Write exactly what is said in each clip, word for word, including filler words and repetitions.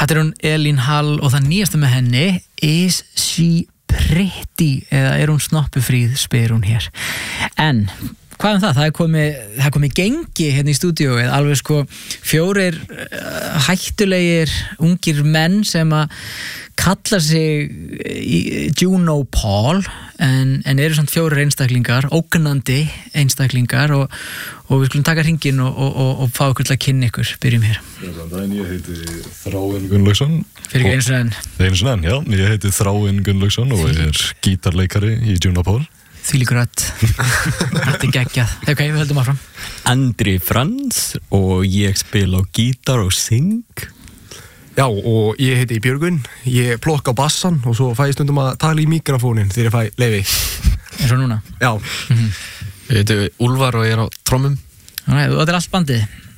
Þetta er hún Elín Hall og það nýjasta með henni Is she pretty eða er hún snoppufríð, spyr hún hér. En hvað um það? Það er komið, það er komið gengi hérna í stúdíóið, alveg sko fjórir uh, hættulegir ungir menn sem að kalla sig Juno Paul en, en eru samt fjórir einstaklingar, ógnandi einstaklingar og, og við skulum taka hringinn og, og, og, og fá ykkur til að kynna ykkur. Byrjum hér. Ég heiti Þráinn Gunnlaugsson. Fyrir einu sinni enn. Einu sinni enn, já. Ég heiti Þráinn Gunnlaugsson og ég er gítarleikari í Juno Paul. Þvílíkur rödd. Þetta er geggjað. Ok, við höldum áfram. Andri Frans og ég spila á gítar og syng. Já, og ég heiti Björgvin, ég plokka á bassan og svo fæ ég stundum að tala í mikrofónin þegar ég fæ leyfi. Eins og núna? Já. Mm-hmm. Ég heiti Úlfar og ég er á trommum. Nei, og þetta er allt bandið?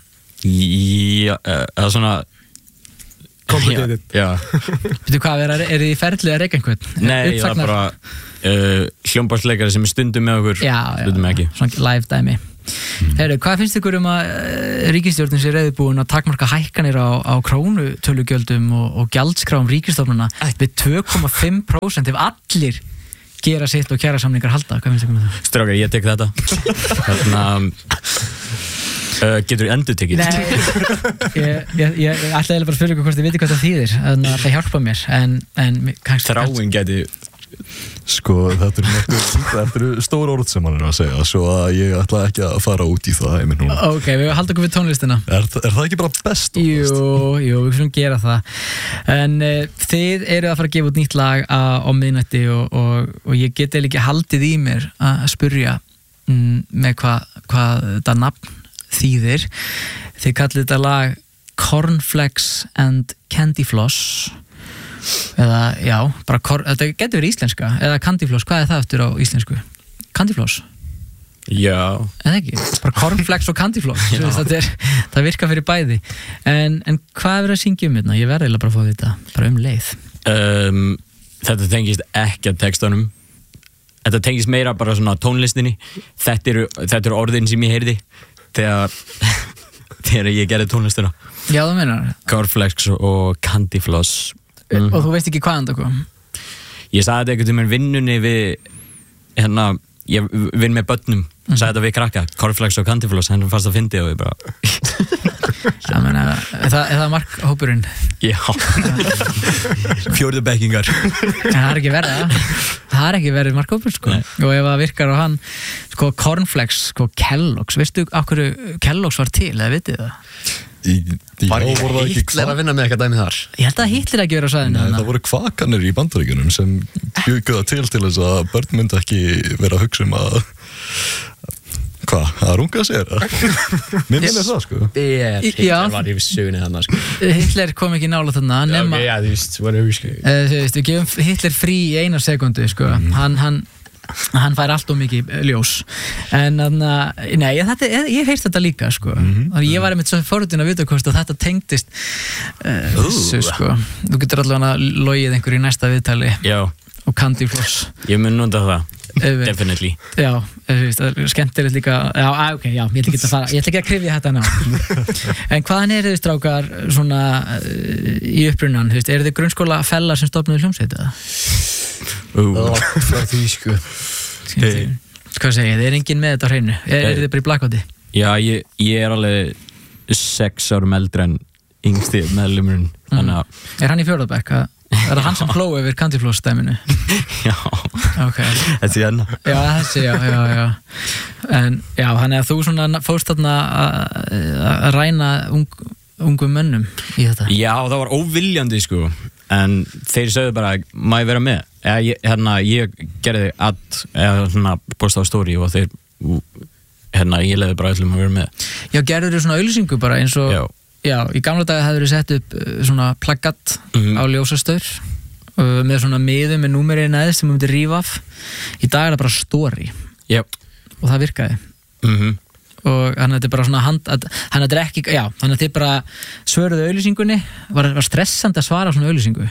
Já, eða svona... Complicated. Já. Veitu hvað, er, er þið í ferli að reyka einhvern? Nei, ég var bara uh, hljómborðsleikari sem er stundum með okkur, já, stundum já, ekki. Svona live dæmi. Heru, hvað finnst ykkur um að ríkisstjórnin sé reiðubúin að takmarka hækkanir á, á krónutölugjöldum og, og gjaldskráum ríkisstofnana við tvö komma fimm prósent ef allir gera sitt og kjarasamningar halda? Hvað finnst ykkur um það? Strákar, ég tek þetta. Þarna, uh, getur þú endur tekið? Nei, ég, ég, ég ætlaði bara að spyrja ykkur hvort þið viti hvað það þýðir, en það hjálpa mér. En, en, kannski, Þráinn geti... Sko, þetta er nokkuð, þetta eru stór orð sem hann er að segja, svo að ég ætla ekki að fara út í það einmitt núna. Ok, við haldum okkur við tónlistina. Er, er það ekki bara best? Jú, jú, við skulum gera það. En uh, þið eru að fara að gefa út nýtt lag á, á miðnætti og, og, og ég geti ekki haldið í mér að spyrja mm, með hvað hva þetta nafn þýðir. Þið kallið þetta lag Cornflakes and Candy Floss. Eða, já, bara, þetta getur verið íslenska eða Candyfloss, hvað er það eftir á íslensku? Candyfloss? Já. Eða ekki? Bara cornflakes og Candyfloss, það, er, það virkar fyrir bæði. En, en hvað er verið að syngja um þetta? Ég verði eiginlega bara að fá þetta, bara um leið. Um, þetta tengist ekki að textunum. Þetta tengist meira bara svona tónlistinni. Þetta eru, þetta eru orðin sem ég heyrði þegar, þegar ég gerði tónlistina. Já, þú meinar? Cornflakes og Candyfloss. Mm. Og þú veist ekki hvaðan það kom? Ég sagði þetta einhvern veginn vinnunni við hérna, ég vinn með börnum mm. sagði þetta við krakka, Cornflakes og Candyfloss hann fannst að fyndi og ég bara Já, menna, er það, er það markhópurinn? Já Fjórðu bekkingar Það er ekki verið það er ekki verið markhópur sko. Og ef það virkar á hann sko, Cornflakes, sko, Kellogg's veistu af hverju Kellogg's var til, eða vitið það? Í, í Var ekki Hitler að vinna með eitthvað dæmi þar? Ég held að Hitler ekki verið á sæðinu. Nei, það voru kvakanir í Bandaríkjunum sem bjögðu það til til þess að börn myndi ekki vera að hugsa um að hvað, að runga sér minnum er það sko Yeah, Hitler var í sögunni þannig sko. Hitler kom ekki nála þarna nema Já, þú veist, whatever sko. uh, Þú veist, við gefum Hitler frí í eina sekundu sko. mm. hann, hann hann fær allt of mikið ljós en þannig að, nei, þetta, ég, ég heist þetta líka sko, mm-hmm. og ég var einmitt svo forutinn að vita hvort að þetta tengdist uh, þessu sko, þú getur allavega logið einhver í næsta viðtali Já. og Candyfloss Ég mun nota það, definitely Já, það er skemmtilegt líka já, ok, já, ég ætla ekki að fara ég ætla ekki að krifja þetta ná en hvaðan eru þið strákar svona uh, í upprunnan, þú veist, eru þið grunnskóla fellar sem stofnuðu hljómsveita? Það var því sko hey. Hvað segir, þið er enginn með þetta á hreinu? Er, er þið bara í blackouti? Já, ég, ég er alveg sex árum eldri en yngsti meðlumurinn mm. að... Er hann í fjórðabekk? Er það hann sem hló yfir Candyfloss dæminu? Já okay. Þessi hérna Já, þessi, já, já, já En já, hann er að þú svona fórst þarna að ræna ung, ungum mönnum í þetta Já, það var óviljandi sko en þeir sögðu bara, má ég vera með? Eða, ég, hérna, ég gerði að, eða svona, posta á story og þeir, hérna, ég leiði bara öllum að vera með. Já, gerður þau svona auglýsingu bara eins og, já, já í gamla daga hefur þau sett upp svona plaggat mm-hmm. á ljósastaur uh, með svona miðum með númerið neðst sem við myndum rífa af. Í dag er það bara story. Já. Og það virkaði. Mhm. Og hann þetta er bara svona hand, hann þetta er ekki, já, hann þetta er bara svöruðu auglýsingunni, var, var stressandi að svara svona auglýsingu?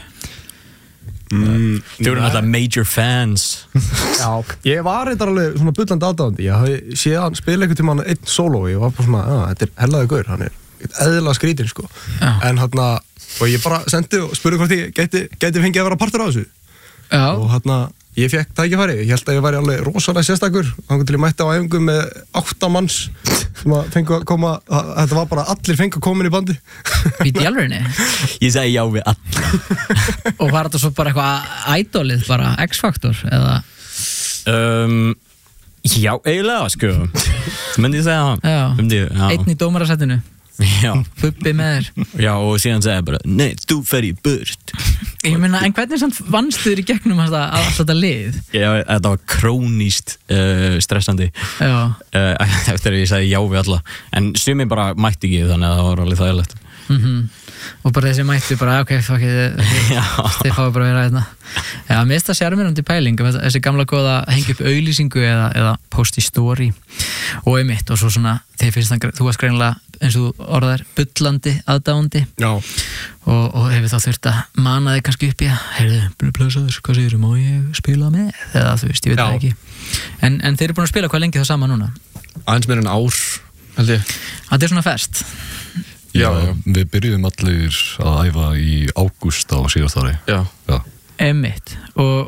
Mm, Þau voru náttúrulega major fans. Já, ég var eitthvað alveg svona bullandi aðdáðandi, ég hafði séð hann spila einhvern tímann einn sólói og var bara svona, að þetta er hellaði gaur, hann er eðlilega skrítinn sko, já. En hann að og ég bara sendi og spurði hvort ég geti, geti fengið að vera partur á þessu Já. og hérna ég fekk tækifæri, ég held að ég væri alveg rosalega sérstakur, þannig til ég mætti á æfingu með átta manns sem að fengu að koma, að, þetta var bara allir fengu að koma inn í bandi Být í alvörinni Ég segi já við alla Og var þetta svo bara eitthvað idolið bara X-faktor eða um, Já, eiginlega sko Myndi ég segja það Já. Myndi, ég- já. einn í dómarasettinu Já, Bubbi með þér já, og síðan segja bara Nei, þú fer í burt Ég meina, en hvernig samt vannst þér í gegnum þetta, allt þetta lið? Já, þetta var króníst uh, stressandi Já, uh, eftir að ég sagði já við alla en sumi bara mætti ekki þannig að það var alveg þægilegt mhm og bara þessi mættu bara, ok, fuck it þið, Já. þið fáið bara að vera hérna Já, mér finnst það sjarmerandi pæling þessi gamla góða hengja upp auglýsingu eða, eða post í story og einmitt og svo svona, þið finnst það þú varst greinilega eins og þú orðar bullandi aðdáandi Já, og, og hefur þá þurft að mana þig kannski upp í að heyrðu, blöðsaður, hvað segirðu, má ég spila með? Eða þú veist, ég veit Já. það ekki en, en þeir eru búin að spila hvað lengi þá saman núna? Aðeins meira en ár, held ég. Þetta er svona ferst Já, Já, já. við byrjuðum allir að æfa í ágúst á síðast ári Já. Já, Einmitt og,